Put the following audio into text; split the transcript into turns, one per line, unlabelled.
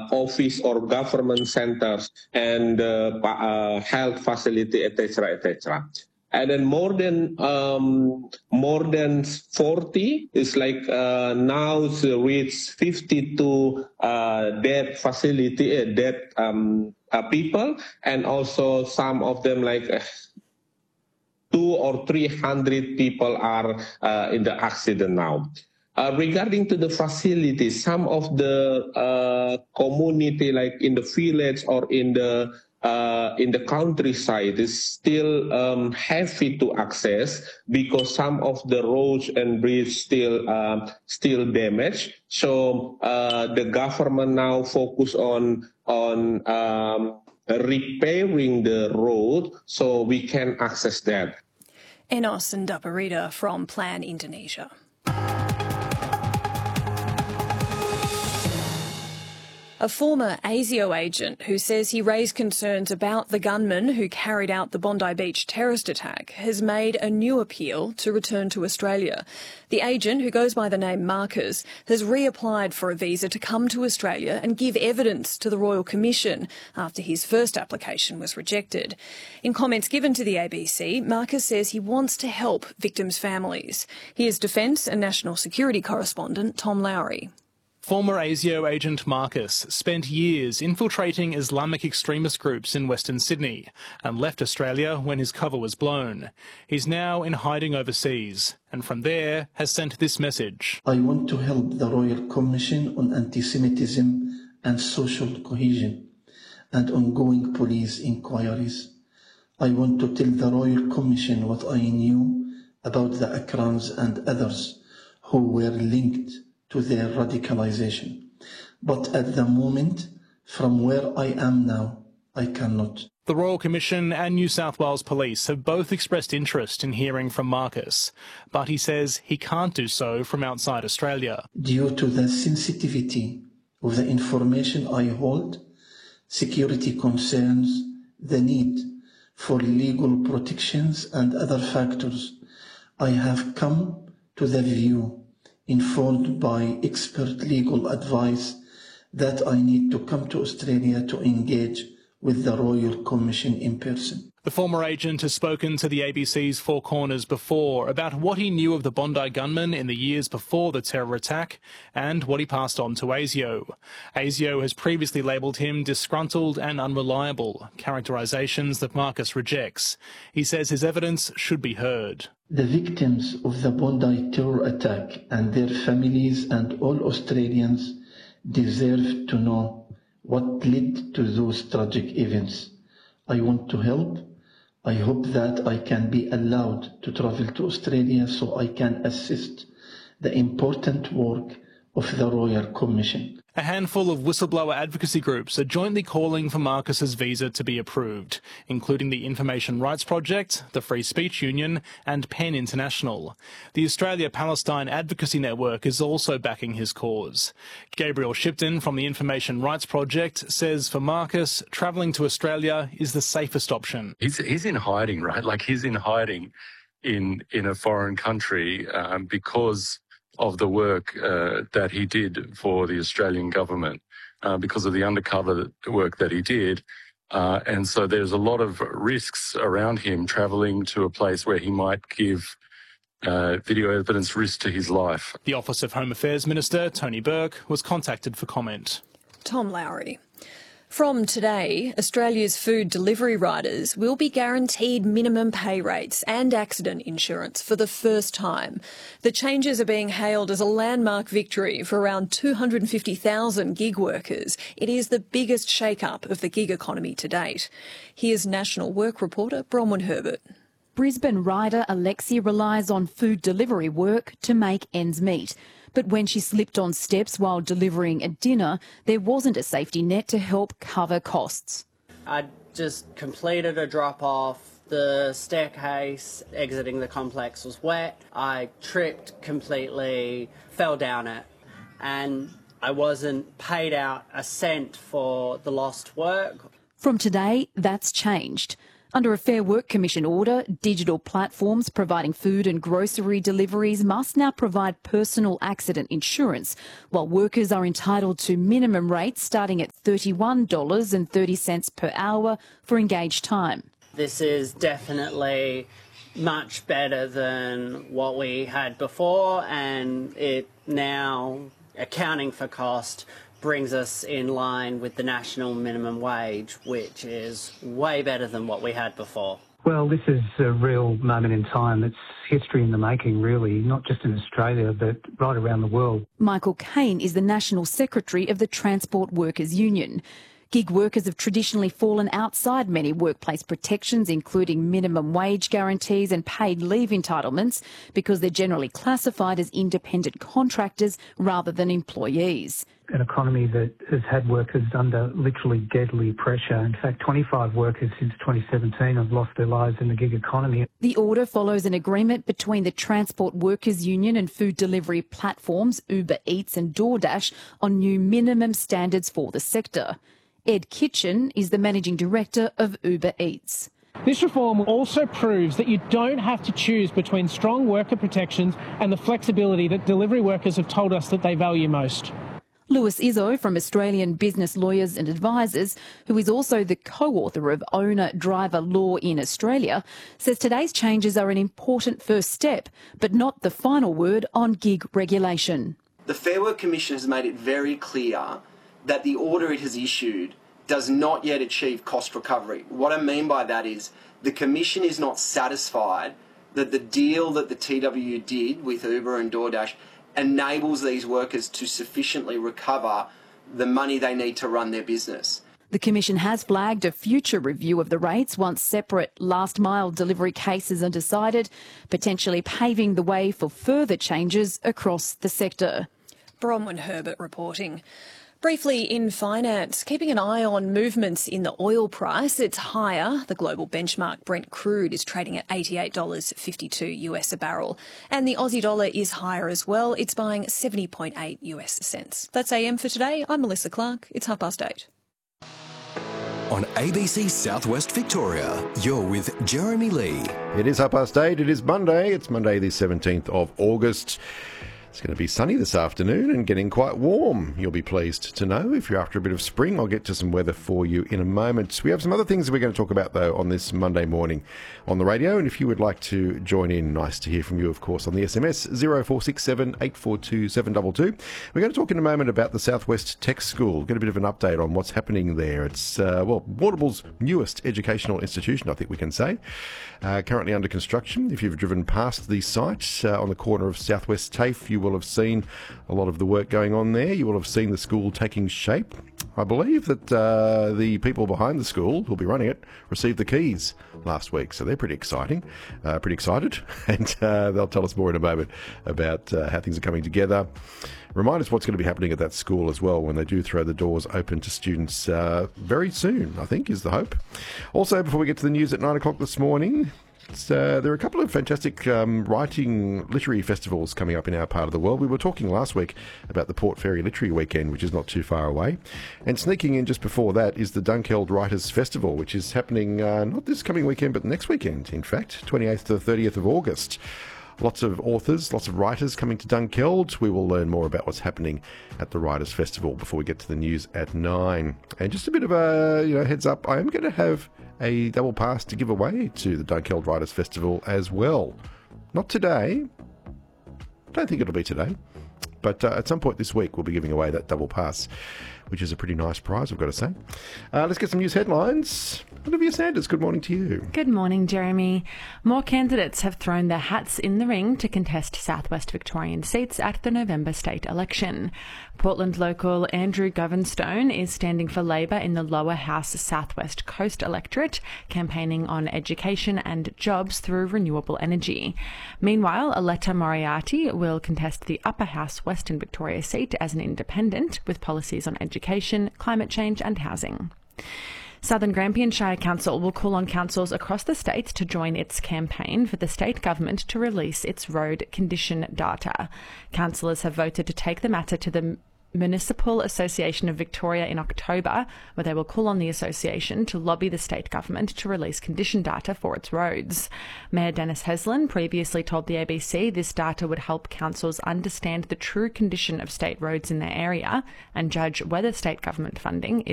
office or government centers and health facility, etc., etc. And then more than 40 is like now it's reached 52 dead facility, dead people, and also some of them like 200 or 300 people are in the accident now. Regarding to the facilities, some of the community, like in the village or in the countryside, is still heavy to access because some of the roads and bridges still damaged. So the government now focus on repairing the road so we can access that.
Enos Ndaparita from Plan Indonesia. A former ASIO agent who says he raised concerns about the gunman who carried out the Bondi Beach terrorist attack has made a new appeal to return to Australia. The agent, who goes by the name Marcus, has reapplied for a visa to come to Australia and give evidence to the Royal Commission after his first application was rejected. In comments given to the ABC, Marcus says he wants to help victims' families. Here's Defence and National Security correspondent Tom Lowry.
Former ASIO agent Marcus spent years infiltrating Islamic extremist groups in Western Sydney and left Australia when his cover was blown. He's now in hiding overseas and from there has sent this message.
I want to help the Royal Commission on Anti-Semitism and Social Cohesion and ongoing police inquiries. I want to tell the Royal Commission what I knew about the Akrams and others who were linked to their radicalization. But at the moment, from where I am now, I cannot.
The Royal Commission and New South Wales Police have both expressed interest in hearing from Marcus, but he says he can't do so from outside Australia.
Due to the sensitivity of the information I hold, security concerns, the need for legal protections and other factors, I have come to the view, informed by expert legal advice, that I need to come to Australia to engage with the Royal Commission in person.
The former agent has spoken to the ABC's Four Corners before about what he knew of the Bondi gunman in the years before the terror attack and what he passed on to ASIO. ASIO has previously labelled him disgruntled and unreliable, characterisations that Marcus rejects. He says his evidence should be heard.
The victims of the Bondi terror attack and their families and all Australians deserve to know what led to those tragic events. I want to help. I hope that I can be allowed to travel to Australia so I can assist the important work of the Royal Commission.
A handful of whistleblower advocacy groups are jointly calling for Marcus's visa to be approved, including the Information Rights Project, the Free Speech Union and PEN International. The Australia-Palestine Advocacy Network is also backing his cause. Gabriel Shipton from the Information Rights Project says for Marcus, travelling to Australia is the safest option.
He's in hiding, right? Like he's in hiding in a foreign country because of the work that he did for the Australian government, because of the undercover work that he did. And so there's a lot of risks around him travelling to a place where he might give video evidence risk to his life.
The Office of Home Affairs Minister, Tony Burke, was contacted for comment.
Tom Lowry. From today, Australia's food delivery riders will be guaranteed minimum pay rates and accident insurance for the first time. The changes are being hailed as a landmark victory for around 250,000 gig workers. It is the biggest shake-up of the gig economy to date. Here's National Work reporter Bronwyn Herbert.
Brisbane rider Alexi relies on food delivery work to make ends meet. But when she slipped on steps while delivering a dinner, there wasn't a safety net to help cover costs.
I just completed a drop-off. The staircase exiting the complex was wet. I tripped completely, fell down it, and I wasn't paid out a cent for the lost work.
From today, that's changed. Under a Fair Work Commission order, digital platforms providing food and grocery deliveries must now provide personal accident insurance, while workers are entitled to minimum rates starting at $31.30 per hour for engaged time.
This is definitely much better than what we had before, and it now, accounting for cost, brings us in line with the national minimum wage, which is way better than what we had before.
Well, this is a real moment in time. It's history in the making, really, not just in Australia, but right around the world.
Michael Cain is the National Secretary of the Transport Workers Union. Gig workers have traditionally fallen outside many workplace protections, including minimum wage guarantees and paid leave entitlements, because they're generally classified as independent contractors rather than employees.
An economy that has had workers under literally deadly pressure. In fact, 25 workers since 2017 have lost their lives in the gig economy.
The order follows an agreement between the Transport Workers Union and food delivery platforms Uber Eats and DoorDash on new minimum standards for the sector. Ed Kitchen is the Managing Director of Uber Eats.
This reform also proves that you don't have to choose between strong worker protections and the flexibility that delivery workers have told us that they value most.
Lewis Izzo from Australian Business Lawyers and Advisors, who is also the co-author of Owner-Driver Law in Australia, says today's changes are an important first step, but not the final word on gig regulation.
The Fair Work Commission has made it very clear that the order it has issued does not yet achieve cost recovery. What I mean by that is the Commission is not satisfied that the deal that the TWU did with Uber and DoorDash enables these workers to sufficiently recover the money they need to run their business.
The Commission has flagged a future review of the rates once separate last-mile delivery cases are decided, potentially paving the way for further changes across the sector.
Bronwyn Herbert reporting. Briefly in finance, keeping an eye on movements in the oil price. It's higher. The global benchmark Brent crude is trading at $88.52 US a barrel. And the Aussie dollar is higher as well. It's buying 70.8 US cents. That's AM for today. I'm Melissa Clark. It's 8:30.
On ABC Southwest Victoria, you're with Jeremy Lee.
It is 8:30. It is Monday. It's Monday the 17th of August. It's going to be sunny this afternoon and getting quite warm. You'll be pleased to know if you're after a bit of spring. I'll get to some weather for you in a moment. We have some other things that we're going to talk about, though, on this Monday morning on the radio. And if you would like to join in, nice to hear from you, of course, on the SMS 0467 842 722. We're going to talk in a moment about the Southwest Tech School, get a bit of an update on what's happening there. It's, Warrnambool's newest educational institution, I think we can say, currently under construction. If you've driven past the site on the corner of Southwest TAFE, you will have seen a lot of the work going on there. You will have seen the school taking shape. I believe that the people behind the school who'll be running it received the keys last week, so they're pretty excited, and they'll tell us more in a moment about how things are coming together. Remind us what's going to be happening at that school as well when they do throw the doors open to students very soon, I think, is the hope. Also, before we get to the news at 9 o'clock this morning, there are a couple of fantastic writing literary festivals coming up in our part of the world. We were talking last week about the Port Fairy Literary Weekend, which is not too far away. And sneaking in just before that is the Dunkeld Writers Festival, which is happening not this coming weekend, but next weekend, in fact, 28th to 30th of August. Lots of authors, lots of writers coming to Dunkeld. We will learn more about what's happening at the Writers' Festival before we get to the news at 9. And just a bit of a heads up, I am going to have a double pass to give away to the Dunkeld Writers' Festival as well. Not today. Don't think it'll be today. But at some point this week, we'll be giving away that double pass, which is a pretty nice prize, I've got to say. Let's get some news headlines. Olivia Sanders, good morning to you.
Good morning, Jeremy. More candidates have thrown their hats in the ring to contest Southwest Victorian seats at the November state election. Portland local Andrew Govinstone is standing for Labor in the Lower House Southwest Coast electorate, campaigning on education and jobs through renewable energy. Meanwhile, Aletta Moriarty will contest the Upper House Western Victoria seat as an independent with policies on education, climate change and housing. Southern Grampian Shire Council will call on councils across the state to join its campaign for the state government to release its road condition data. Councillors have voted to take the matter to the Municipal Association of Victoria in October, where they will call on the association to lobby the state government to release condition data for its roads. Mayor Dennis Heslin previously told the ABC this data would help councils understand the true condition of state roads in their area and judge whether state government funding is